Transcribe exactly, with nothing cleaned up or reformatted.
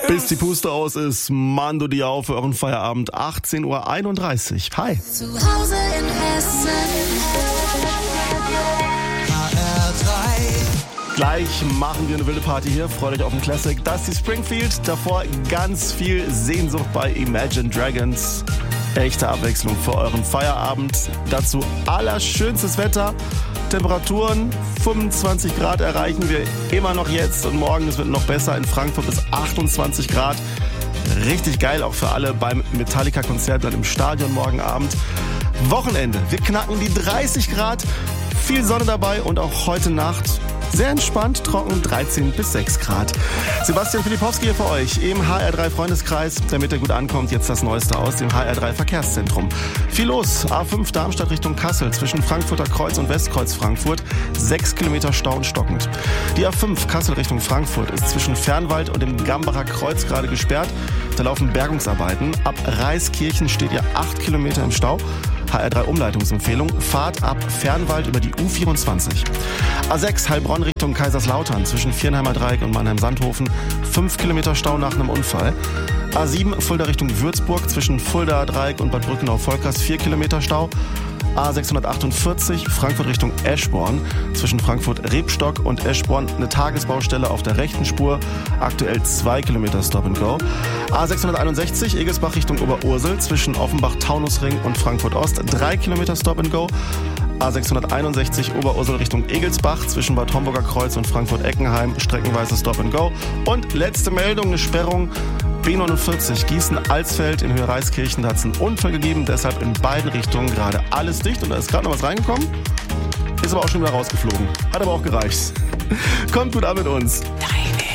Bis die Puste aus ist, Mando Diao für euren Feierabend, achtzehn Uhr einunddreißig. Hi. Zu Hause in Hessen. H R drei. Gleich machen wir eine wilde Party hier. Freut euch auf den Classic. Das ist die Springfield. Davor ganz viel Sehnsucht bei Imagine Dragons. Echte Abwechslung für euren Feierabend. Dazu allerschönstes Wetter. Temperaturen fünfundzwanzig Grad erreichen wir immer noch jetzt und morgen. Es wird noch besser in Frankfurt bis achtundzwanzig Grad. Richtig geil auch für alle beim Metallica-Konzert dann im Stadion morgen Abend. Wochenende. Wir knacken die dreißig Grad. Viel Sonne dabei und auch heute Nacht sehr entspannt, trocken, dreizehn bis sechs Grad. Sebastian Filipowski hier für euch im H R drei Freundeskreis, damit er gut ankommt. Jetzt das Neueste aus dem H R drei Verkehrszentrum. Viel los. A fünf Darmstadt Richtung Kassel zwischen Frankfurter Kreuz und Westkreuz Frankfurt. Sechs Kilometer Stau und stockend. Die A fünf Kassel Richtung Frankfurt ist zwischen Fernwald und dem Gambacher Kreuz gerade gesperrt. Da laufen Bergungsarbeiten. Ab Reiskirchen steht ihr acht Kilometer im Stau. H R drei Umleitungsempfehlung. Fahrt ab Fernwald über die U vierundzwanzig. A sechs Heilbronn Richtung Kaiserslautern zwischen Viernheimer Dreieck und Mannheim-Sandhofen. fünf Kilometer Stau nach einem Unfall. A sieben Fulda Richtung Würzburg zwischen Fulda Dreieck und Bad Brückenau-Volkers. vier Kilometer Stau. A sechshundertachtundvierzig Frankfurt Richtung Eschborn zwischen Frankfurt-Rebstock und Eschborn eine Tagesbaustelle auf der rechten Spur, aktuell zwei Kilometer Stop and Go. A sechshunderteinundsechzig Egelsbach Richtung Oberursel zwischen Offenbach-Taunusring und Frankfurt-Ost, drei Kilometer Stop and Go. A sechshunderteinundsechzig Oberursel Richtung Egelsbach zwischen Bad Homburger Kreuz und Frankfurt-Eckenheim, streckenweise Stop and Go. Und letzte Meldung, eine Sperrung. B neunundvierzig Gießen-Alsfeld in Höhe Reiskirchen, da hat es einen Unfall gegeben, deshalb in beiden Richtungen gerade alles dicht und da ist gerade noch was reingekommen, ist aber auch schon wieder rausgeflogen, hat aber auch gereicht. Kommt gut an mit uns.